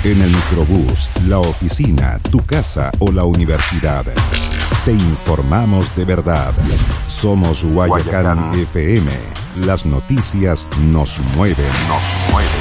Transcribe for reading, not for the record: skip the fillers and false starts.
En el microbús, la oficina, tu casa o la universidad. Te informamos de verdad. Somos Guayacán FM. Las noticias nos mueven.